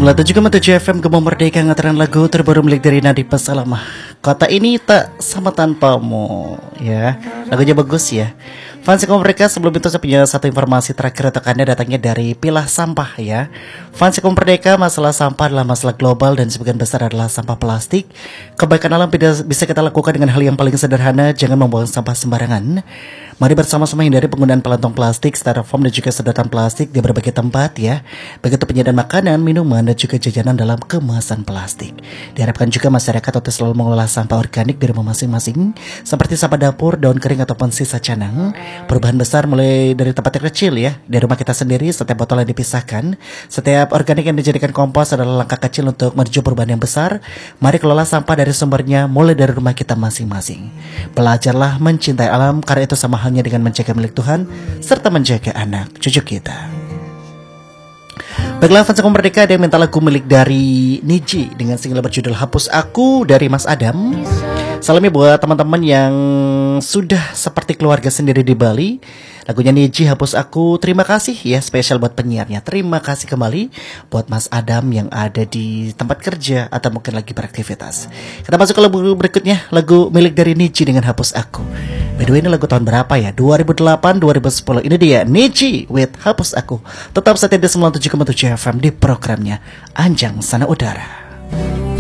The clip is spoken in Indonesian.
97,7 FM Gema Merdeka ngataran lagu terbaru milik dari Nadi Pasalamah. Kota ini tak sama tanpamu. Ya, lagunya bagus ya. Fans Gema Merdeka, sebelum itu saya punya satu informasi terakhir untuk Anda, datangnya dari Pilah Sampah ya. Fans Gema Merdeka, masalah sampah adalah masalah global dan sebagian besar adalah sampah plastik. Kebaikan alam bisa kita lakukan dengan hal yang paling sederhana, jangan membuang sampah sembarangan. Mari bersama-sama hindari penggunaan pelantong plastik, styrofoam dan juga sedotan plastik di berbagai tempat ya. Begitu penyediaan makanan, minuman dan juga jajanan dalam kemasan plastik. Diharapkan juga masyarakat untuk selalu mengelola sampah organik di rumah masing-masing, seperti sampah dapur, daun kering ataupun sisa canang. Perubahan besar mulai dari tempat yang kecil ya. Di rumah kita sendiri, setiap botol yang dipisahkan, setiap organik yang dijadikan kompos adalah langkah kecil untuk menuju perubahan yang besar. Mari kelola sampah dari sumbernya, mulai dari rumah kita masing-masing. Belajarlah mencintai alam, karena itu sama halnya dengan menjaga milik Tuhan serta menjaga anak cucu kita. Baiklah, fans Gema Merdeka, ada yang minta lagu milik dari Niji dengan single berjudul Hapus Aku dari Mas Adam. Salamnya buat teman-teman yang sudah seperti keluarga sendiri di Bali. Lagunya Niji, Hapus Aku. Terima kasih ya, spesial buat penyiarnya. Terima kasih kembali buat Mas Adam yang ada di tempat kerja atau mungkin lagi beraktivitas. Kita masuk ke lagu berikutnya, lagu milik dari Niji dengan Hapus Aku. By the way, ini lagu tahun berapa ya? 2008, 2010. Ini dia Niji with Hapus Aku. Tetap setia di 97,7 FM di programnya Anjang Sana Udara.